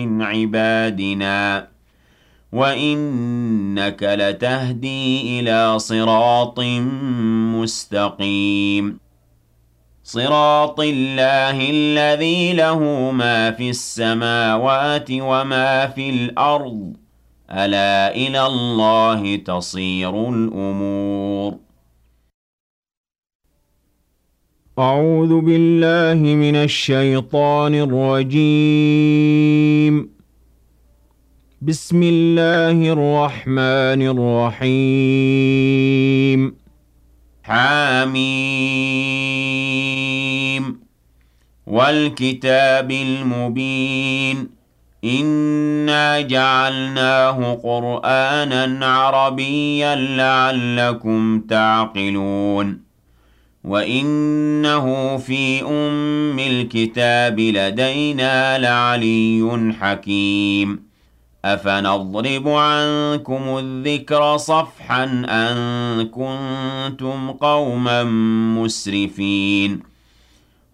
من عبادنا وإنك لتهدي إلى صراط مستقيم صراط الله الذي له ما في السماوات وما في الأرض ألا إلى الله تصير الأمور أعوذ بالله من الشيطان الرجيم بسم الله الرحمن الرحيم حميم والكتاب المبين إنا جعلناه قرآنا عربيا لعلكم تعقلون وإنه في أم الكتاب لدينا لعلي حكيم أفنضرب عنكم الذكر صفحا أن كنتم قوما مسرفين